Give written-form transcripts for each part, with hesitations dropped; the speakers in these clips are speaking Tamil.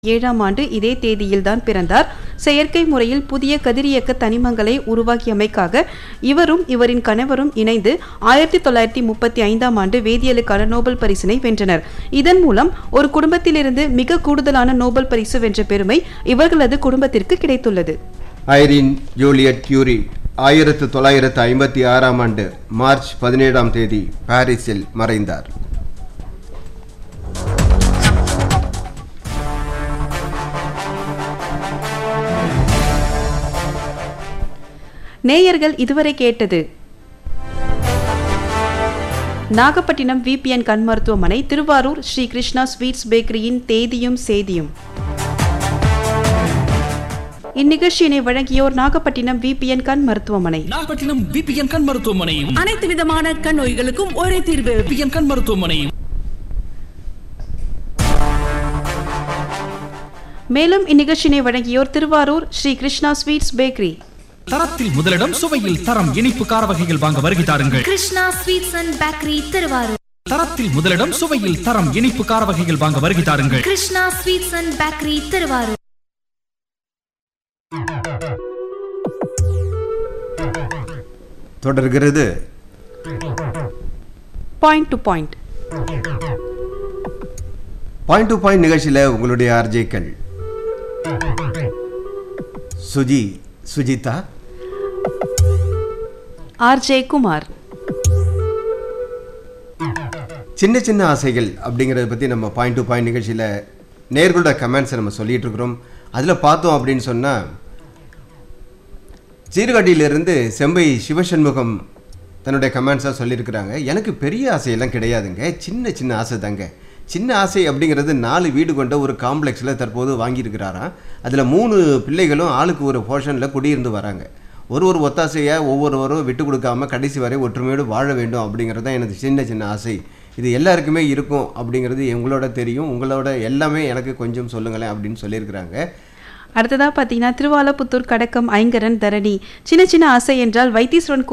7ஆம் ஆண்டு இதே தேதியில்தான் பிறந்தார். செயற்கை முறையில் புதிய கதிரியக்க தனிமங்களை உருவாக்கியமைக்காக இவரும் இவரின் கணவரும் இணைந்து 1935ஆம் ஆண்டு வேதியியலுக்கான நோபல் பரிசினை வென்றனர். இதன் மூலம் ஒரு குடும்பத்திலிருந்து மிக கூடுதலான நோபல் பரிசு வென்ற பெருமை இவர்களது குடும்பத்திற்கு கிடைத்துள்ளது. ஐரின் ஜூலியட் கியூரி 1956ஆம் ஆண்டு மார்ச் 17ஆம் தேதி பாரிஸில் மறைந்தார். நேயர்கள் இதுவரை கேட்டது நாகப்பட்டினம் VPN கண் மருத்துவமனை, திருவாரூர் ஸ்ரீ கிருஷ்ணா ஸ்வீட்ஸ் பேக்கரியின் தேதியும் சேதியும். இந்நிகழ்ச்சியினை வழங்கியோர் நாகப்பட்டினம் VPN கண் மருத்துவமனை. நாகப்பட்டினம் VPN கண் மருத்துவமனை அனைத்து விதமான கண் நோய்களுக்கும் ஒரே தீர்வு. VPN கண் மருத்துவமனை. மேலும் இந்நிகழ்ச்சியினை வழங்கியோர் திருவாரூர் ஸ்ரீ கிருஷ்ணா ஸ்வீட்ஸ் பேக்கரி. தரத்தில் முதலிடம், சுவையில் தரம். இனிப்பு கார வகைகள் வாங்க வருகை தாருங்கள். Krishna sweets and bakery, Thiruvarur. தரத்தில் முதலிடம், சுவையில் தரம். இனிப்பு கார வகைகள் வாங்க வருகை தாருங்கள். Krishna sweets and bakery, Thiruvarur. தொடர்கிறது point to point. Point to point நிகழ்ச்சியில் உங்களுடைய ஆர்ஜேக்கள் சுஜிதா, RJ குமார். சின்ன சின்ன ஆசைகள் அப்படிங்கிறத பற்றி நம்ம பாயிண்ட் டு பாயிண்ட் நிகழ்ச்சியில் நேர்களோட கமெண்ட்ஸை நம்ம சொல்லிகிட்டு இருக்கிறோம். அதில் பார்த்தோம் அப்படின்னு சொன்னால், சீர்காழியிலிருந்து செம்பை சிவசண்முகம் தன்னுடைய கமெண்ட்ஸாக சொல்லியிருக்கிறாங்க. எனக்கு பெரிய ஆசையெல்லாம் கிடையாதுங்க, சின்ன சின்ன ஆசை தாங்க. சின்ன ஆசை அப்படிங்கிறது 4 வீடு கொண்ட ஒரு காம்ப்ளெக்ஸில் தற்போது வாங்கியிருக்கிறாராம். அதில் 3 பிள்ளைகளும் ஆளுக்கு ஒரு போர்ஷனில் குடியிருந்து வராங்க. ஒரு ஒத்தாசையாக ஒவ்வொருவரும் விட்டு கொடுக்காம கடைசி வரை ஒற்றுமையோடு வாழ வேண்டும் அப்படிங்கிறது தான் எனது சின்ன சின்ன ஆசை. இது எல்லாருக்குமே இருக்கும் அப்படிங்கிறது எங்களோட தெரியும். உங்களோட எல்லாமே எனக்கு கொஞ்சம் சொல்லுங்களேன் அப்படின்னு சொல்லியிருக்கிறாங்க. அடுத்ததாக பார்த்தீங்கன்னா, திருவாலப்புத்தூர் கடக்கம் ஐங்கரன் தரணி. சின்ன சின்ன ஆசை என்றால் வைத்தீஸ்வரன்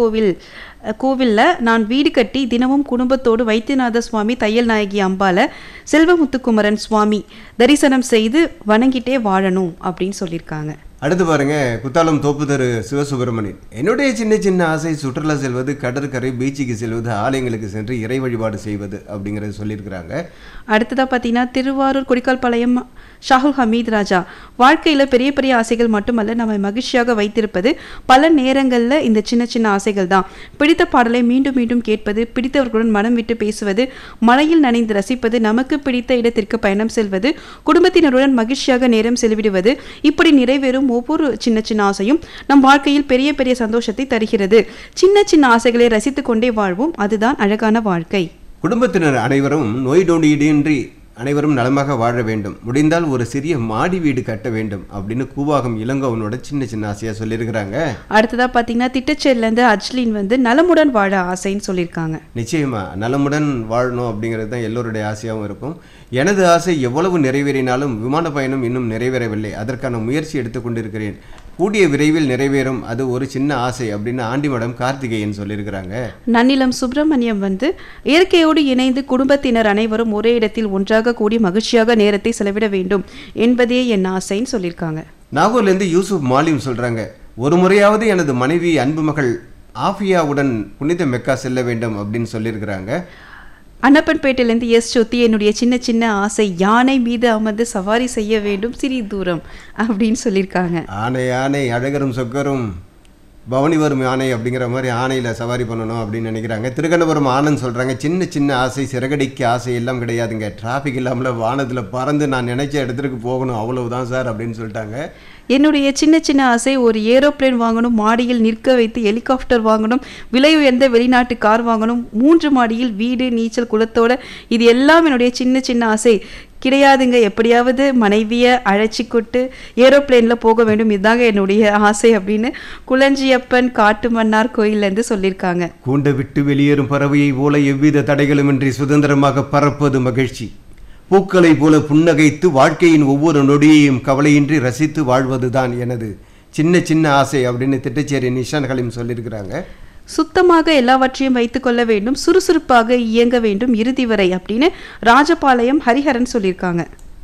கோவிலில் நான் வீடு கட்டி தினமும் குடும்பத்தோடு வைத்தியநாத சுவாமி, தையல் நாயகி அம்பால, செல்வமுத்துக்குமரன் சுவாமி தரிசனம் செய்து வணங்கிட்டே வாழணும் அப்படின்னு சொல்லியிருக்காங்க. அடுத்து பாருங்க, குத்தாலம் தோப்புதரு சிவசுப்பிரமணியன். என்னுடைய சின்ன சின்ன ஆசை சுற்றுலா செல்வது, கடற்கரை பீச்சுக்கு செல்வது, ஆலயங்களுக்கு சென்று இறை வழிபாடு செய்வது அப்படிங்கிறது சொல்லியிருக்கிறாங்க. அடுத்ததாக பார்த்தீங்கன்னா, திருவாரூர் கொடிக்கால்பாளையம் ஷாகுல் ஹமீத் ராஜா. வாழ்க்கையில் பெரிய பெரிய ஆசைகள் மட்டுமல்ல, நம்மை மகிழ்ச்சியாக வைத்திருப்பது பல நேரங்களில் இந்த சின்ன சின்ன ஆசைகள் தான். பிடித்த பாடலை மீண்டும் மீண்டும் கேட்பது, பிடித்தவர்களுடன் மனம் விட்டு பேசுவது, மழையில் நனைந்து ரசிப்பது, நமக்கு பிடித்த இடத்திற்கு பயணம் செல்வது, குடும்பத்தினருடன் மகிழ்ச்சியாக நேரம் செலவிடுவது, இப்படி நிறைவேறும் ஒவ்வொரு சின்ன சின்ன ஆசையும் நம் வாழ்க்கையில் பெரிய பெரிய சந்தோஷத்தை தருகிறது. சின்ன சின்ன ஆசைகளை ரசித்துக் கொண்டே வாழ்வோம், அதுதான் அழகான வாழ்க்கை. குடும்பத்தினர் அனைவரும் நோய் நொடியின்றி அனைவரும் நலமாக வாழ வேண்டும், முடிந்தால் ஒரு சிறிய மாடி வீடு கட்ட வேண்டும் அப்படின்னு கூவாகம் இளங்கோவனோட சின்ன சின்ன ஆசையா சொல்லியிருக்கிறாங்க. அடுத்ததா பார்த்தீங்கன்னா, திட்டச்சேரிலேருந்து அஜ்லின் நலமுடன் வாழ ஆசைன்னு சொல்லியிருக்காங்க. நிச்சயமா நலமுடன் வாழணும் அப்படிங்கிறது தான் எல்லோருடைய ஆசையாகவும் இருக்கும். எனது ஆசை எவ்வளவு நிறைவேறினாலும் விமான பயணம் இன்னும் நிறைவேறவில்லை, அதற்கான முயற்சி எடுத்துக்கொண்டிருக்கிறேன், கூடிய விரைவில் நிறைவேறும், அது ஒரு சின்ன ஆசை அப்படின்னு ஆண்டிமடம் கார்த்திகேயன் சொல்லியிருக்கிறாங்க. நன்னிலம் சுப்பிரமணியம் இயற்கையோடு இணைந்து குடும்பத்தினர் அனைவரும் ஒரே இடத்தில் ஒன்றாக கூடி மகிழ்ச்சியாக நேரத்தை செலவிட வேண்டும் என்பதே என் ஆசைன்னு சொல்லியிருக்காங்க. நாகூர்லேருந்து யூசுப் மாலிம் சொல்றாங்க, ஒரு முறையாவது எனது மனைவி அன்பு மகள் ஆஃபியாவுடன் புனித மெக்கா செல்ல வேண்டும் அப்படின்னு சொல்லியிருக்கிறாங்க. அன்னப்பன்பேட்டையிலேருந்து எஸ் சொத்தி. என்னுடைய சின்ன சின்ன ஆசை யானை மீது அமர்ந்து சவாரி செய்ய வேண்டும் சிறிது தூரம் அப்படின்னு சொல்லியிருக்காங்க. ஆனை ஆனை அழகரும் சொக்கரும் பவனி வரும் யானை அப்படிங்கிற மாதிரி ஆணையில் சவாரி பண்ணணும் அப்படின்னு நினைக்கிறாங்க. திருக்கண்டபுரம் ஆனந்த் சொல்கிறாங்க, சின்ன சின்ன ஆசை சிறகடிக்க ஆசை எல்லாம் கிடையாதுங்க, டிராஃபிக் இல்லாமல் வானத்தில் பறந்து நான் நினைச்ச இடத்துக்கு போகணும், அவ்வளவுதான் சார் அப்படின்னு சொல்லிட்டாங்க. என்னுடைய சின்ன சின்ன ஆசை ஒரு ஏரோப்ளேன் வாங்கணும், மாடியில் நிற்க வைத்து ஹெலிகாப்டர் வாங்கணும், விலை உயர்ந்த வெளிநாட்டு கார் வாங்கணும், 3 மாடியில் வீடு, நீச்சல் குளத்தோட, இது எல்லாம் என்னுடைய சின்ன சின்ன ஆசை கிடையாதுங்க. எப்படியாவது மனைவியை அழைச்சிக்கிட்டு ஏரோப்ளேனில் போக வேண்டும், இதுதாங்க என்னுடைய ஆசை அப்படின்னு குளஞ்சியப்பன் காட்டுமன்னார் கோயிலேருந்து சொல்லியிருக்காங்க. கூண்டை விட்டு வெளியேறும் பறவையை போல எவ்வித தடைகளுமின்றி சுதந்திரமாக பறப்பது மகிழ்ச்சி, பூக்களை போல புன்னகைத்து வாழ்க்கையின் ஒவ்வொரு நொடியையும் கவலையின்றி ரசித்து வாழ்வதுதான் எனது சின்ன சின்ன ஆசை அப்படின்னு திட்டச்சேரி நிஷான் ஹலீம் சொல்லியிருக்கிறாங்க. சுத்தமாக எல்லாவற்றையும் வைத்துக் கொள்ள வேண்டும், சுறுசுறுப்பாக இயங்க வேண்டும் இறுதி வரை அப்படின்னு ராஜபாளையம் ஹரிஹரன் சொல்லியிருக்காங்க.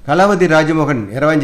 கலாவதி ராஜமோகன்